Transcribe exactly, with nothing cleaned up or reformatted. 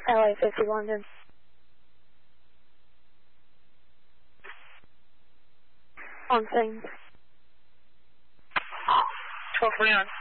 L A fifty London. On scene. twelve forty-nine.